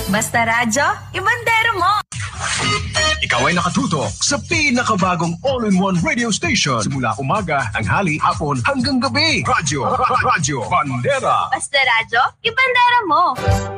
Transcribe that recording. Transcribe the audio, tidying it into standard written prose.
Basta radyo, ibandero mo! Ikaw ay nakatutok sa pinakabagong all-in-one radio station. Simula umaga, tanghali, hapon, hanggang gabi. Radyo Bandera. Basta radyo, ibandero mo!